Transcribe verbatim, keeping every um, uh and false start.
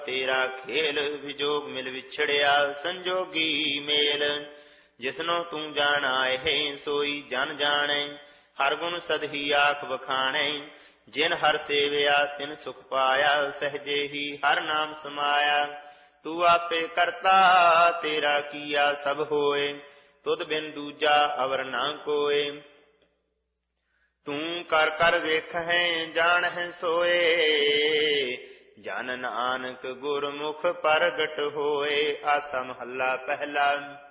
तेरा खेल विजोग मिल विछड़िया संजोगी मेल। जिसनो तू जान आए है सोई जन जाने हर गुण सदही आख बखाने। जिन हर सेवया तिन सुख पाया सहजे ही हर नाम समाया। तू आपे करता तेरा किया सब होए तुद बिन दूजा अवर ना कोय। तू कर कर वेख है जान है सोए जन नानक गुरमुख प्रगट होए। आसा महला पहला।